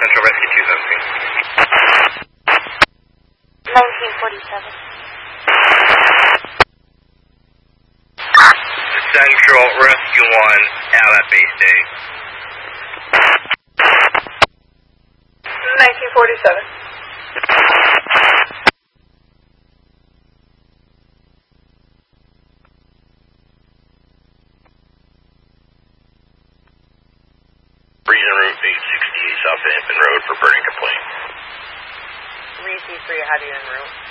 Central Rescue 2 Zone. 1947. Central Rescue 1 out at Bay State. 1947. Reason Route 868 South Hampton Road for burning complaint. 323, how do you en route?